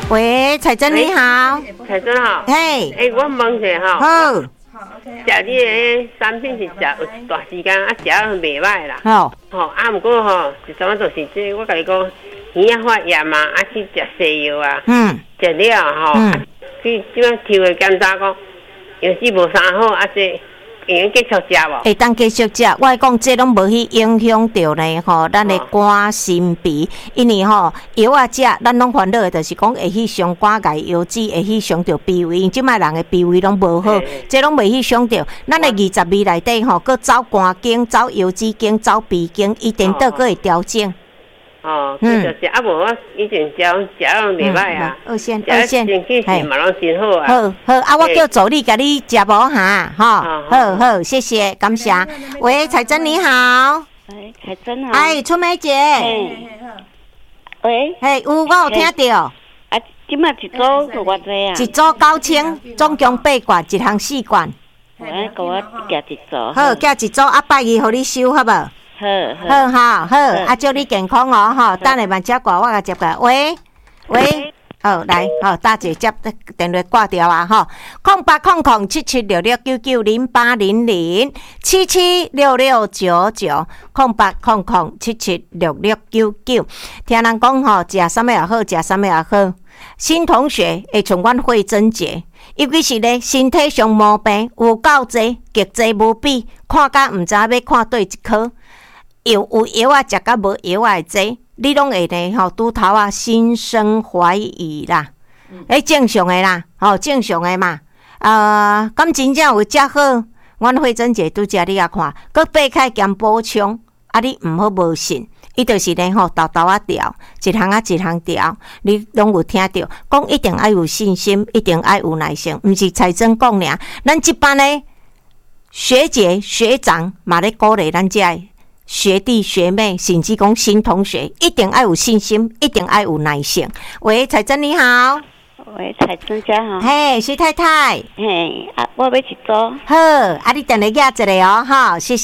喂，彩珍你好。 彩珍好。 嘿。 我问一下哈。 好。 食你的产品是食有一段时间，食袂歹啦。 好。 不过是怎么就是这，我跟你讲，耳仔发炎嘛，去食西药啊。食了去即摆抽的检查讲，药剂无啥好，这会用继续食无？ 会当继续食，我讲这拢无去影响到呢咱的肝心脾，因为药啊食，咱拢烦恼的就是讲会去伤肝癌药剂，会去伤到脾胃，因即摆人的脾胃拢无好，这拢袂去伤到。咱的20味内底佮走肝经、走腰子经、走脾经，伊颠倒佮会调整。 就是无我以前食袂歹啊， 二线， 身体是嘛拢真好啊。 好，我叫助理甲你食无哈，好，谢谢，感谢。喂，彩珍你好。 彩珍好。 春梅姐。 喂。 有我有听到。 即摆一组有偌济啊？ 一组9000，总共8罐，一项4罐。 甲我寄一组。 好，寄一组拜二互你收，好无？好，祝你健康等下慢接挂，我甲接过来。喂，来，大姐接电话挂掉啊！0800776699，0800776699，听人讲食啥物也好，食啥物也好。新同学会像阮慧珍姐，尤其是咧身体上毛病有够济，极济无比，看甲毋知要看对一科。有药啊，食甲无药啊济，你拢会呢拄头啊心生怀疑啦，正常的啦，正常的嘛。敢真正有食好？阮慧珍姐拄食你啊看，佮备开兼补充，你毋好无信，伊就是呢豆豆啊调，一项啊一项调，你拢有听到，讲一定爱有信心，一定爱有耐心，毋是彩珍讲尔，咱这班呢学姐学长嘛咧鼓励咱遮学弟学妹，甚至讲新同学，一定要有信心，一定要有耐性。喂，彩珍你好。 喂，彩珍姐好。 徐太太。 我要一组。 好，你等下寄一个好，谢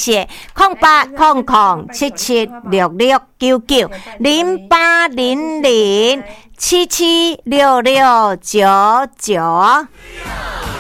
谢。0800776699，0800776699。